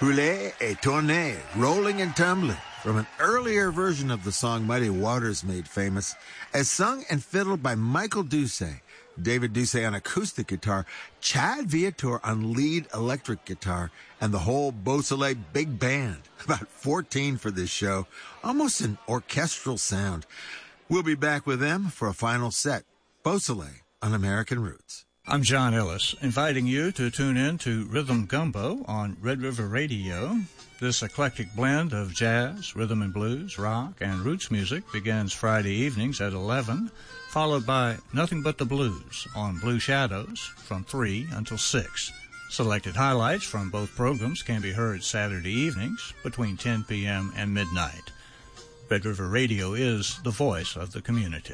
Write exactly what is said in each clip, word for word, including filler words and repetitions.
Rouler et tourner, rolling and tumbling, from an earlier version of the song Muddy Waters made famous, as sung and fiddled by Michael Doucet, David Doucet on acoustic guitar, Chad Viator on lead electric guitar, and the whole Beausoleil big band, about fourteen for this show, almost an orchestral sound. We'll be back with them for a final set, Beausoleil on American Roots. I'm John Ellis, inviting you to tune in to Rhythm Gumbo on Red River Radio. This eclectic blend of jazz, rhythm and blues, rock, and roots music begins Friday evenings at eleven, followed by Nothing But the Blues on Blue Shadows from three until six. Selected highlights from both programs can be heard Saturday evenings between ten p.m. and midnight. Red River Radio is the voice of the community.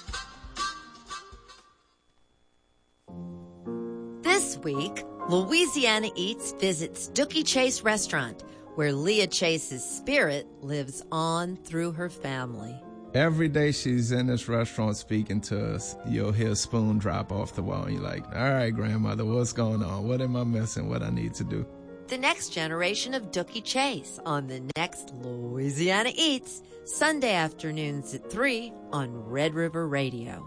This week, Louisiana Eats visits Dookie Chase Restaurant, where Leah Chase's spirit lives on through her family. Every day she's in this restaurant speaking to us, you'll hear a spoon drop off the wall, and you're like, all right, grandmother, what's going on? What am I missing? What I need to do? The next generation of Dookie Chase on the next Louisiana Eats, Sunday afternoons at three on Red River Radio.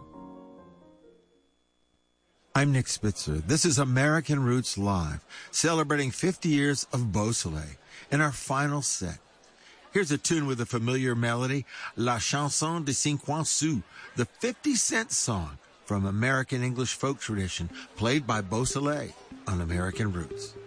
I'm Nick Spitzer. This is American Roots Live, celebrating fifty years of Beausoleil in our final set. Here's a tune with a familiar melody, La Chanson de Cinquante Sous, the fifty cent song from American English folk tradition, played by Beausoleil on American Roots.